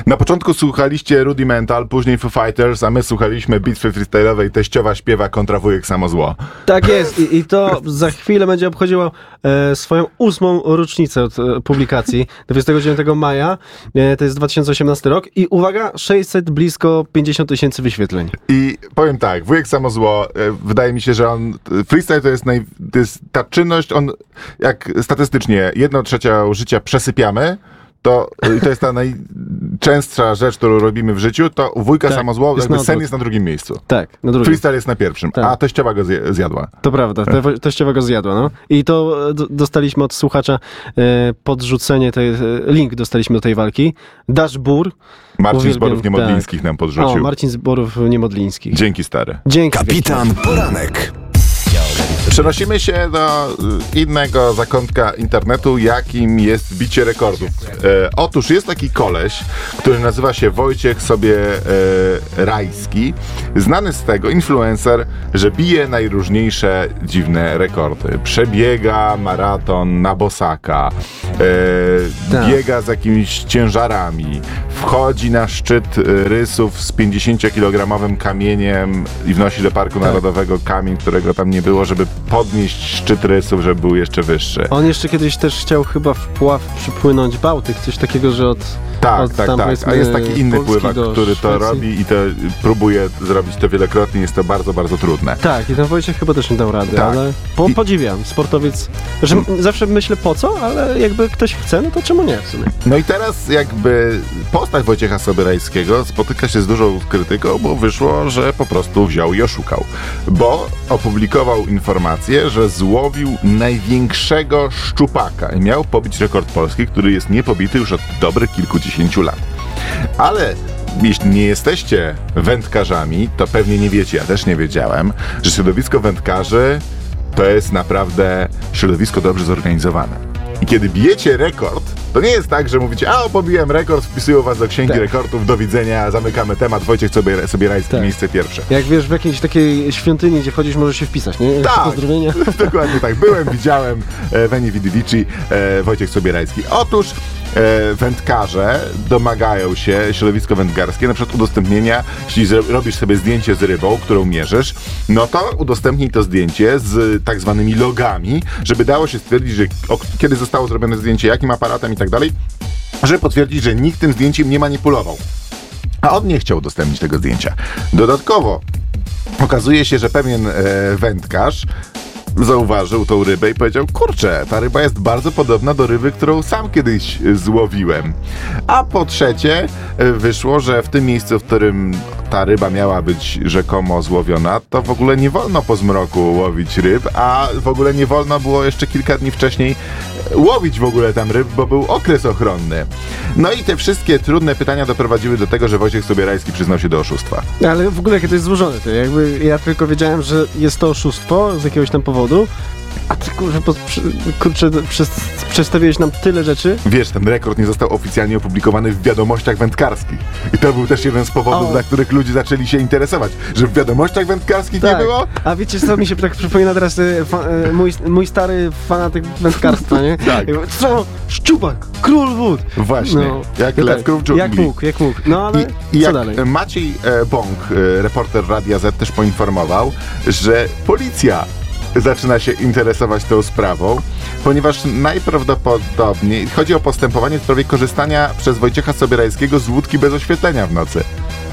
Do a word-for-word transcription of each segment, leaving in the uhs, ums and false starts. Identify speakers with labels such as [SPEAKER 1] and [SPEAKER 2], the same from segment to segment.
[SPEAKER 1] Na początku słuchaliście Rudimental, później Foo Fighters, a my słuchaliśmy bitwy freestyle'owej Teściowa śpiewa kontra wujek Samozło.
[SPEAKER 2] Tak jest i, i to za chwilę będzie obchodziło e, swoją ósmą rocznicę od e, publikacji, dwudziestego dziewiątego maja, e, to jest dwa tysiące osiemnasty rok i uwaga, sześćset, blisko pięćdziesiąt tysięcy wyświetleń.
[SPEAKER 1] I powiem tak, wujek Samozło, e, wydaje mi się, że on, freestyle to jest, naj, to jest ta czynność, on jak statystycznie jedną trzecią życia przesypiamy, to, to jest ta najczęstsza rzecz, którą robimy w życiu, to u wujka
[SPEAKER 2] tak,
[SPEAKER 1] Samozło jakby sen
[SPEAKER 2] odwrót.
[SPEAKER 1] jest na drugim miejscu.
[SPEAKER 2] Tak, na drugim.
[SPEAKER 1] Freestyle jest na pierwszym,
[SPEAKER 2] tak.
[SPEAKER 1] a teściowa go zje- zjadła.
[SPEAKER 2] To prawda, te, teściowa go zjadła, no. I to d- dostaliśmy od słuchacza e, podrzucenie, tej, e, link dostaliśmy do tej walki. Dasz Bur.
[SPEAKER 1] Marcin
[SPEAKER 2] Uwielbiam,
[SPEAKER 1] Zborów Niemodlińskich
[SPEAKER 2] tak.
[SPEAKER 1] nam podrzucił.
[SPEAKER 2] O, Marcin Zborów Niemodlińskich.
[SPEAKER 1] Dzięki, stary.
[SPEAKER 2] Dzięki.
[SPEAKER 3] Kapitan Poranek.
[SPEAKER 1] Przenosimy się do innego zakątka internetu, jakim jest bicie rekordów. E, otóż jest taki koleś, który nazywa się Wojciech sobie e, Rajski, znany z tego, influencer, że bije najróżniejsze dziwne rekordy. Przebiega maraton na bosaka, e,
[SPEAKER 2] Tak.
[SPEAKER 1] biega z jakimiś ciężarami, wchodzi na szczyt rysów z pięćdziesięciokilogramowym kamieniem i wnosi do Parku Narodowego kamień, którego tam nie było, żeby podnieść szczyt rysów, żeby był jeszcze wyższy.
[SPEAKER 2] On jeszcze kiedyś też chciał chyba w Puław przypłynąć Bałtyk, coś takiego, że od
[SPEAKER 1] Tak,
[SPEAKER 2] od
[SPEAKER 1] tak,
[SPEAKER 2] tam,
[SPEAKER 1] tak.
[SPEAKER 2] powiedzmy,
[SPEAKER 1] A jest taki inny
[SPEAKER 2] Polski
[SPEAKER 1] pływak,
[SPEAKER 2] do
[SPEAKER 1] który to
[SPEAKER 2] Szwecji.
[SPEAKER 1] robi i to próbuje zrobić to wielokrotnie. Jest to bardzo, bardzo trudne.
[SPEAKER 2] Tak, i ten Wojciech chyba też nie dał rady,
[SPEAKER 1] Tak.
[SPEAKER 2] ale po,
[SPEAKER 1] I-
[SPEAKER 2] podziwiam, sportowiec, że m- zawsze myślę po co, ale jakby ktoś chce, no to czemu nie w sumie.
[SPEAKER 1] No i teraz jakby postać Wojciecha Sobierajskiego spotyka się z dużą krytyką, bo wyszło, że po prostu wziął i oszukał. Bo opublikował informację, że złowił największego szczupaka i miał pobić rekord polski, który jest niepobity już od dobrych kilkudziesięciu lat. Ale jeśli nie jesteście wędkarzami, to pewnie nie wiecie, ja też nie wiedziałem, że środowisko wędkarzy to jest naprawdę środowisko dobrze zorganizowane. I kiedy bijecie rekord, to nie jest tak, że mówicie, a pobiłem rekord, wpisują was do księgi
[SPEAKER 2] Tak.
[SPEAKER 1] rekordów, do widzenia, zamykamy temat, Wojciech Sobier- Sobierajski,
[SPEAKER 2] Tak.
[SPEAKER 1] miejsce pierwsze.
[SPEAKER 2] Jak wiesz, w jakiejś takiej świątyni, gdzie wchodzisz, możesz się wpisać, nie?
[SPEAKER 1] Tak.
[SPEAKER 2] Pozdrowienia.
[SPEAKER 1] Dokładnie tak. Byłem, widziałem e, Veni Vidi Vici, e, Wojciech Sobierajski. Otóż e, wędkarze domagają się, środowisko wędkarskie, na przykład udostępnienia, jeśli zro- robisz sobie zdjęcie z rybą, którą mierzysz, no to udostępnij to zdjęcie z tak zwanymi logami, żeby dało się stwierdzić, że o, kiedy zostało zrobione zdjęcie, jakim aparatem i tak dalej, żeby potwierdzić, że nikt tym zdjęciem nie manipulował. A on nie chciał udostępnić tego zdjęcia. Dodatkowo okazuje się, że pewien e, wędkarz zauważył tą rybę i powiedział, kurczę, ta ryba jest bardzo podobna do ryby, którą sam kiedyś e, złowiłem. A po trzecie e, wyszło, że w tym miejscu, w którym ta ryba miała być rzekomo złowiona, to w ogóle nie wolno po zmroku łowić ryb, a w ogóle nie wolno było jeszcze kilka dni wcześniej łowić w ogóle tam ryb, bo był okres ochronny. No i te wszystkie trudne pytania doprowadziły do tego, że Wojciech Sobierajski przyznał się do oszustwa.
[SPEAKER 2] Ale w ogóle jakie to jest złożone, to jakby ja tylko wiedziałem, że jest to oszustwo z jakiegoś tam powodu, a ty kurczę, po, przy, kurczę przez, przedstawiłeś nam tyle rzeczy.
[SPEAKER 1] Wiesz, ten rekord nie został oficjalnie opublikowany w wiadomościach wędkarskich. I to był też jeden z powodów,
[SPEAKER 2] O.
[SPEAKER 1] dla których ludzie zaczęli się interesować. Że w wiadomościach wędkarskich
[SPEAKER 2] Tak.
[SPEAKER 1] nie było?
[SPEAKER 2] A wiecie co, mi się tak przypomina teraz e, fa, e, mój, mój stary fanatyk wędkarstwa, nie?
[SPEAKER 1] Tak.
[SPEAKER 2] Jakby, co? Szczupak, król wód.
[SPEAKER 1] Właśnie, jak lew król dżungli.
[SPEAKER 2] Jak mógł, jak mógł. No ale
[SPEAKER 1] I, i
[SPEAKER 2] co
[SPEAKER 1] jak
[SPEAKER 2] dalej?
[SPEAKER 1] Maciej e, Bąk, e, reporter Radia Z, też poinformował, że policja zaczyna się interesować tą sprawą, ponieważ najprawdopodobniej chodzi o postępowanie w sprawie korzystania przez Wojciecha Sobierajskiego z łódki bez oświetlenia w nocy.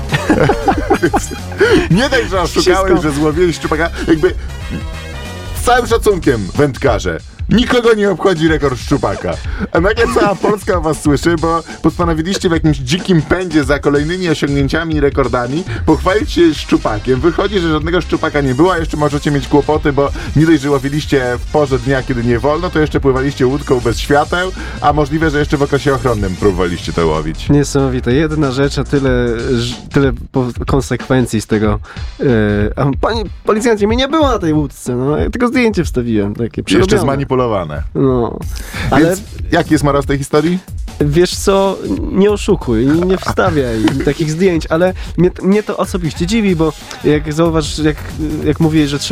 [SPEAKER 1] Więc nie daj, że oszukałeś,
[SPEAKER 2] Wszystko.
[SPEAKER 1] że złowiłeś szczupaka. Jakby z całym szacunkiem, wędkarze, nikogo nie obchodzi rekord szczupaka. A nagle cała Polska o was słyszy, bo postanowiliście w jakimś dzikim pędzie za kolejnymi osiągnięciami i rekordami pochwalić się szczupakiem. Wychodzi, że żadnego szczupaka nie było, a jeszcze możecie mieć kłopoty, bo nie dość, że łowiliście w porze dnia, kiedy nie wolno, to jeszcze pływaliście łódką bez świateł, a możliwe, że jeszcze w okresie ochronnym próbowaliście to łowić.
[SPEAKER 2] Niesamowite. Jedna rzecz, a tyle, ż- tyle po- konsekwencji z tego. E, a panie policjancie, mnie nie było na tej łódce, no. Ja tylko zdjęcie wstawiłem, takie
[SPEAKER 1] Jeszcze
[SPEAKER 2] przerobione.
[SPEAKER 1] zmanipulowane.
[SPEAKER 2] No. Ale
[SPEAKER 1] Więc jaki jest morał z tej historii?
[SPEAKER 2] wiesz co, nie oszukuj, nie wstawiaj takich zdjęć, ale mnie, mnie to osobiście dziwi, bo jak zauważ, jak, jak mówiłeś, że trzeba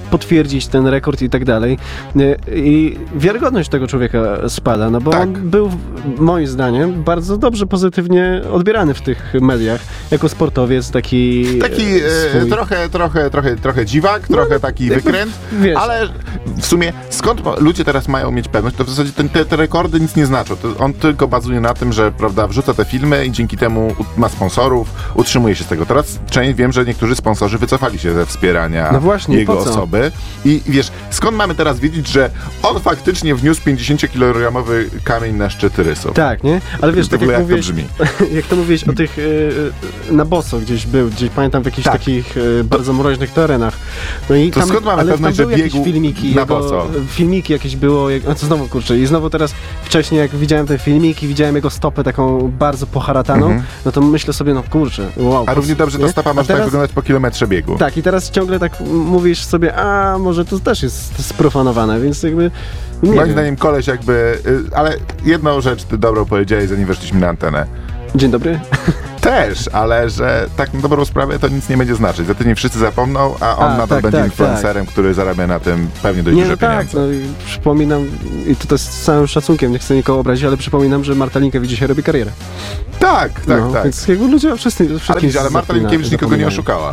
[SPEAKER 2] potwierdzić ten rekord i tak dalej. I wiarygodność tego człowieka spada, no bo
[SPEAKER 1] Tak.
[SPEAKER 2] on był, moim zdaniem, bardzo dobrze, pozytywnie odbierany w tych mediach, jako sportowiec, taki...
[SPEAKER 1] Taki e,
[SPEAKER 2] swój...
[SPEAKER 1] trochę, trochę, trochę, trochę dziwak, trochę taki
[SPEAKER 2] jakby,
[SPEAKER 1] wykręt,
[SPEAKER 2] wiesz.
[SPEAKER 1] ale w sumie skąd ma- ludzie teraz mają mieć pewność, to w zasadzie ten, te, te rekordy nic nie znaczą. To on tylko bazuje na tym, że prawda, wrzuca te filmy i dzięki temu u- ma sponsorów, utrzymuje się z tego. Teraz część, wiem, że niektórzy sponsorzy wycofali się ze wspierania
[SPEAKER 2] No właśnie,
[SPEAKER 1] jego
[SPEAKER 2] po co?
[SPEAKER 1] osoby. I wiesz, skąd mamy teraz wiedzieć, że on faktycznie wniósł pięćdziesięciokilogramowy kamień na szczyt Rysów?
[SPEAKER 2] Tak, nie? Ale wiesz,
[SPEAKER 1] W
[SPEAKER 2] tak
[SPEAKER 1] ogóle
[SPEAKER 2] jak
[SPEAKER 1] jak to
[SPEAKER 2] mówiłeś,
[SPEAKER 1] brzmi?
[SPEAKER 2] jak to mówiłeś o tych, e, na boso gdzieś był, gdzieś pamiętam w jakichś
[SPEAKER 1] Tak.
[SPEAKER 2] takich e, bardzo mroźnych terenach. No i
[SPEAKER 1] To
[SPEAKER 2] tam,
[SPEAKER 1] skąd mamy
[SPEAKER 2] ale
[SPEAKER 1] pewność,
[SPEAKER 2] tam
[SPEAKER 1] że
[SPEAKER 2] były jakieś
[SPEAKER 1] biegł
[SPEAKER 2] filmiki,
[SPEAKER 1] na
[SPEAKER 2] jego,
[SPEAKER 1] boso?
[SPEAKER 2] filmiki jakieś było, jak, a co znowu kurczę, i znowu teraz wcześniej jak widziałem te filmiki, widziałem jego stopę taką bardzo poharataną,
[SPEAKER 1] Mhm.
[SPEAKER 2] no to myślę sobie, no kurczę, wow.
[SPEAKER 1] A równie dobrze ta
[SPEAKER 2] nie?
[SPEAKER 1] stopa
[SPEAKER 2] A
[SPEAKER 1] może tak
[SPEAKER 2] teraz-
[SPEAKER 1] wyglądać po kilometrze biegu.
[SPEAKER 2] Tak, i teraz ciągle tak mówisz sobie, a może to też jest sprofanowane, więc jakby nie
[SPEAKER 1] Moim
[SPEAKER 2] wiem.
[SPEAKER 1] zdaniem koleś jakby, y, ale jedną rzecz ty dobrą powiedziałeś, zanim weszliśmy na antenę.
[SPEAKER 2] Dzień dobry.
[SPEAKER 1] Też, ale że tak na dobrą sprawę to nic nie będzie znaczyć. Za tydzień wszyscy zapomną, a on
[SPEAKER 2] A,
[SPEAKER 1] nadal
[SPEAKER 2] tak,
[SPEAKER 1] będzie
[SPEAKER 2] tak,
[SPEAKER 1] influencerem, który zarabia na tym pewnie dość
[SPEAKER 2] Nie,
[SPEAKER 1] duże
[SPEAKER 2] no tak,
[SPEAKER 1] pieniądze.
[SPEAKER 2] no i przypominam, i to, to jest z całym szacunkiem, nie chcę nikogo obrazić, ale przypominam, że Marta Linkiewicz dzisiaj robi karierę.
[SPEAKER 1] Tak, tak,
[SPEAKER 2] no,
[SPEAKER 1] tak.
[SPEAKER 2] Więc jakby ludzie wszyscy,
[SPEAKER 1] Ale
[SPEAKER 2] wszystkim
[SPEAKER 1] widzisz, ale Marta
[SPEAKER 2] zapomina-
[SPEAKER 1] Linkiewicz nikogo nie
[SPEAKER 2] zapominają.
[SPEAKER 1] oszukała.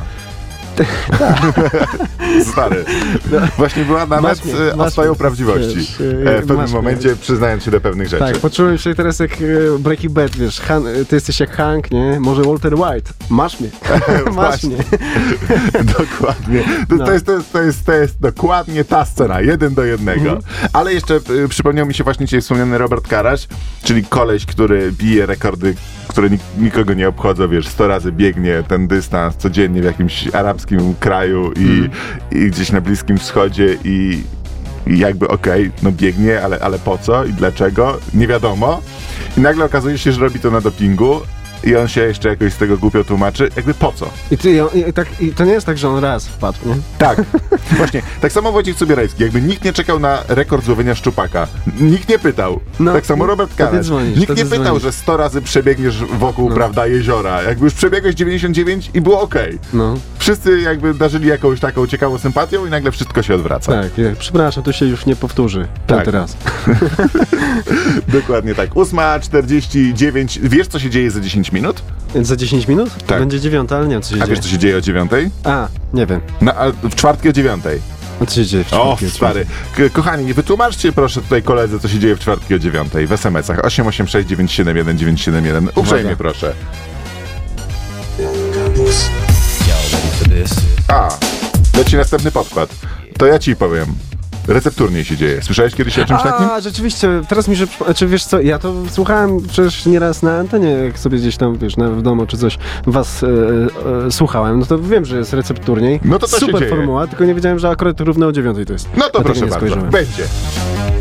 [SPEAKER 1] Stary. Właśnie była nawet
[SPEAKER 2] Masz mnie,
[SPEAKER 1] e,
[SPEAKER 2] masz
[SPEAKER 1] ostoją
[SPEAKER 2] mnie,
[SPEAKER 1] prawdziwości.
[SPEAKER 2] wiesz,
[SPEAKER 1] E,
[SPEAKER 2] e,
[SPEAKER 1] W pewnym
[SPEAKER 2] masz mnie.
[SPEAKER 1] momencie przyznając się do pewnych rzeczy.
[SPEAKER 2] Tak, poczułem się teraz jak e, Breaking Bad, wiesz, Han, e, ty jesteś jak Hank, nie? Może Walter White. Masz mnie. Masz
[SPEAKER 1] Właśnie.
[SPEAKER 2] mnie.
[SPEAKER 1] Dokładnie. To,
[SPEAKER 2] No.
[SPEAKER 1] to, jest, to, jest, to, jest, to jest dokładnie ta scena, jeden do jednego.
[SPEAKER 2] Mhm.
[SPEAKER 1] Ale jeszcze y, przypomniał mi się właśnie dzisiaj wspomniany Robert Karaś, czyli koleś, który bije rekordy, które nik- nikogo nie obchodzą, wiesz, sto razy biegnie ten dystans codziennie w jakimś arabskim kraju i,
[SPEAKER 2] Mhm.
[SPEAKER 1] i gdzieś na Bliskim Wschodzie i, i jakby okej, no biegnie, ale, ale po co i dlaczego? Nie wiadomo. I nagle okazuje się, że robi to na dopingu i on się jeszcze jakoś z tego głupio tłumaczy. Jakby po co?
[SPEAKER 2] I, ty, i, i, tak, I to nie jest tak, że on raz wpadł, nie?
[SPEAKER 1] Tak, właśnie. Tak samo Wojciech Sobierajski. Jakby nikt nie czekał na rekord złowienia szczupaka. Nikt nie pytał.
[SPEAKER 2] No,
[SPEAKER 1] tak samo Robert
[SPEAKER 2] to ty
[SPEAKER 1] Karaś.
[SPEAKER 2] dzwonisz,
[SPEAKER 1] Nikt
[SPEAKER 2] to
[SPEAKER 1] nie
[SPEAKER 2] ty
[SPEAKER 1] pytał,
[SPEAKER 2] dzwonisz.
[SPEAKER 1] że sto razy przebiegniesz wokół,
[SPEAKER 2] No.
[SPEAKER 1] prawda, jeziora. Jakby już przebiegłeś dziewięćdziesiąt dziewięć i było okej.
[SPEAKER 2] No,
[SPEAKER 1] Wszyscy jakby darzyli jakąś taką ciekawą sympatią i nagle wszystko się odwraca.
[SPEAKER 2] tak, ja, przepraszam, to się już nie powtórzy.
[SPEAKER 1] Tak.
[SPEAKER 2] Tak. Teraz.
[SPEAKER 1] Dokładnie tak. ósma czterdzieści dziewięć. Wiesz, co się dzieje za dziesięć minut?
[SPEAKER 2] Więc za dziesięć minut?
[SPEAKER 1] Tak.
[SPEAKER 2] Będzie dziewiąta, ale nie wiem, co się
[SPEAKER 1] A
[SPEAKER 2] dzieje.
[SPEAKER 1] wiesz, co się dzieje o dziewiątej?
[SPEAKER 2] A, nie wiem.
[SPEAKER 1] Na, a w czwartki o dziewiątej.
[SPEAKER 2] A co się dzieje w
[SPEAKER 1] O,
[SPEAKER 2] czwartki?
[SPEAKER 1] stary. K- kochani, wytłumaczcie proszę tutaj koledze, co się dzieje w czwartki o dziewiątej w es em esach osiem osiem sześć dziewięć siedem jeden dziewięć siedem jeden. Uprzejmie
[SPEAKER 2] Uwaga.
[SPEAKER 1] proszę.
[SPEAKER 3] Y'all ready for this?
[SPEAKER 1] A, leci następny podkład. To ja ci powiem. Recepturnie się dzieje. Słyszałeś kiedyś o czymś takim?
[SPEAKER 2] A, rzeczywiście, teraz mi się, przypo- czy wiesz co, ja to słuchałem przecież nieraz na antenie, jak sobie gdzieś tam, wiesz, na, w domu czy coś was e, e, słuchałem, no to wiem, że jest recepturniej.
[SPEAKER 1] No to to się
[SPEAKER 2] Super
[SPEAKER 1] dzieje.
[SPEAKER 2] formuła, tylko nie wiedziałem, że akurat równo o dziewiątej to jest.
[SPEAKER 1] No to
[SPEAKER 2] Dlatego
[SPEAKER 1] proszę
[SPEAKER 2] nie
[SPEAKER 1] bardzo.
[SPEAKER 2] spojrzałem.
[SPEAKER 1] Będzie.